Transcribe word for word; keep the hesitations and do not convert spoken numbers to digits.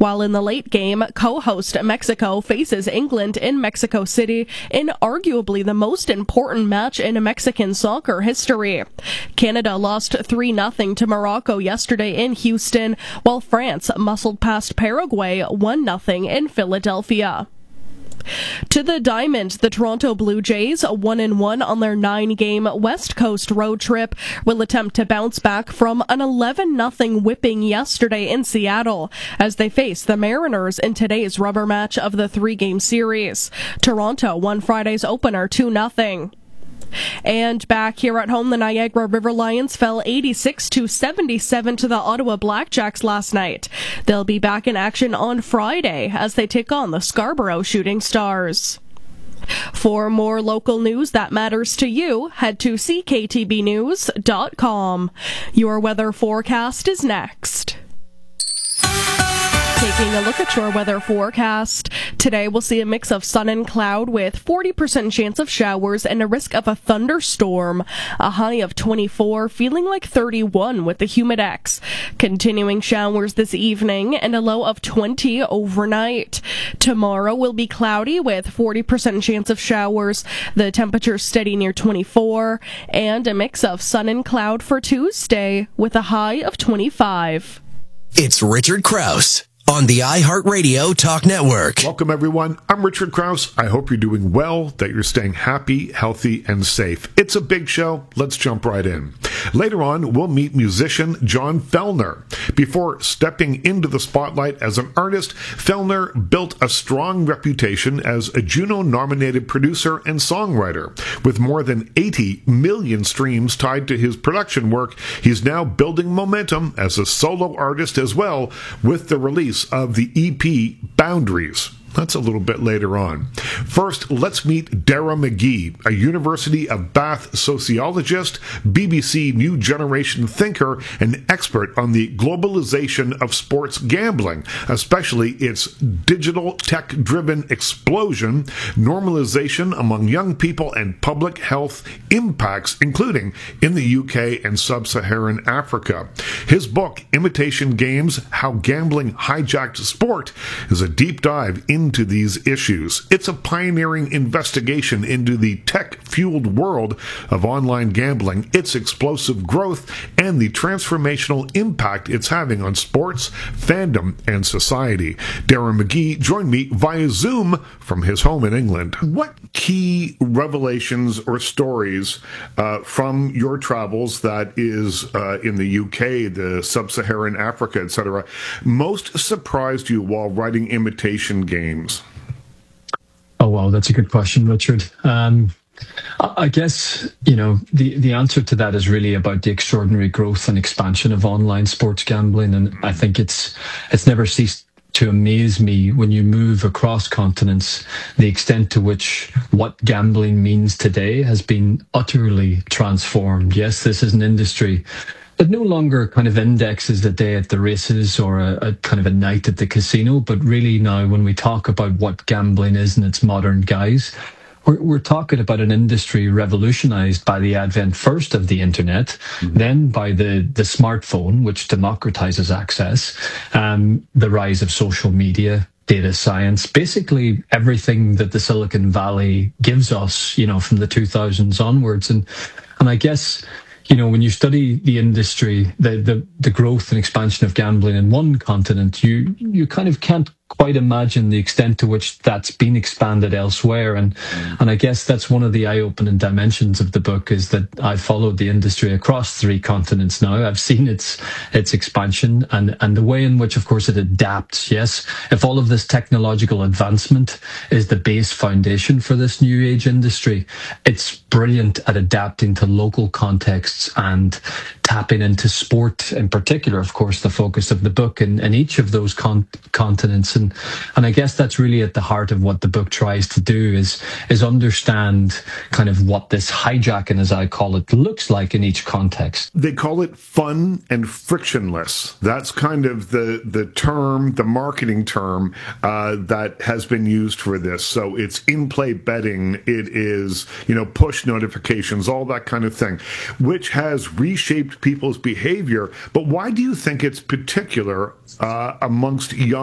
while in the late game, co-host Mexico faces England in Mexico City in arguably the most important match in Mexican soccer history. Canada lost three nothing to Morocco yesterday in Houston, while France muscled past Paraguay one nothing in Philadelphia. To the Diamond, the Toronto Blue Jays, one and one on their nine-game West Coast road trip, will attempt to bounce back from an eleven nothing whipping yesterday in Seattle as they face the Mariners in today's rubber match of the three-game series. Toronto won Friday's opener two nothing. And back here at home, the Niagara River Lions fell eighty-six to seventy-seven to the Ottawa Blackjacks last night. They'll be back in action on Friday as they take on the Scarborough Shooting Stars. For more local news that matters to you, head to c k t b news dot com. Your weather forecast is next. Taking a look at your weather forecast. Today we'll see a mix of sun and cloud with forty percent chance of showers and a risk of a thunderstorm. A high of twenty-four, feeling like thirty-one with the Humidex. Continuing showers this evening and a low of twenty overnight. Tomorrow will be cloudy with forty percent chance of showers. The temperature steady near twenty-four and a mix of sun and cloud for Tuesday with a high of twenty-five. It's Richard Krause on the iHeartRadio Talk Network. Welcome, everyone. I'm Richard Krause. I hope you're doing well, that you're staying happy, healthy, and safe. It's a big show. Let's jump right in. Later on, we'll meet musician John Fellner. Before stepping into the spotlight as an artist, Fellner built a strong reputation as a Juno-nominated producer and songwriter. With more than eighty million streams tied to his production work, he's now building momentum as a solo artist as well, with the release of the E P Boundaries. That's a little bit later on. First, let's meet Dara McGee, a University of Bath sociologist, B B C New Generation thinker, and expert on the globalization of sports gambling, especially its digital tech-driven explosion, normalization among young people, and public health impacts, including in the U K and sub-Saharan Africa. His book, Imitation Games: How Gambling Hijacked Sport, is a deep dive into into these issues. It's a pioneering investigation into the tech-fueled world of online gambling, its explosive growth, and the transformational impact it's having on sports, fandom, and society. Dara McGee joined me via Zoom from his home in England. What key revelations or stories uh, from your travels, that is uh, in the U K, the sub-Saharan Africa, et cetera, most surprised you while writing Imitation Games? Oh, wow, that's a good question, Richard. Um, I guess, you know, the, the answer to that is really about the extraordinary growth and expansion of online sports gambling. And I think it's it's never ceased to amaze me when you move across continents, the extent to which what gambling means today has been utterly transformed. Yes, this is an industry that no longer kind of indexes a day at the races or a, a kind of a night at the casino, but really now when we talk about what gambling is in its modern guise, we're, we're talking about an industry revolutionized by the advent first of the internet, mm-hmm. then by the, the smartphone, which democratizes access, um, the rise of social media, data science, basically everything that the Silicon Valley gives us, you know, from the two thousands onwards. And, and I guess, you know, when you study the industry, the, the, the growth and expansion of gambling in one continent, you, you kind of can't quite imagine the extent to which that's been expanded elsewhere. And mm. and I guess that's one of the eye-opening dimensions of the book, is that I've followed the industry across three continents now. I've seen its its expansion and, and the way in which, of course, it adapts. Yes, if all of this technological advancement is the base foundation for this new age industry, it's brilliant at adapting to local contexts and tapping into sport in particular, of course, the focus of the book in, in each of those con- continents. And and I guess that's really at the heart of what the book tries to do, is is understand kind of what this hijacking, as I call it, looks like in each context. They call it fun and frictionless. That's kind of the, the term, the marketing term uh, that has been used for this. So it's in-play betting, it is, you know, push notifications, all that kind of thing, which has reshaped people's behavior. But why do you think it's particular uh, amongst young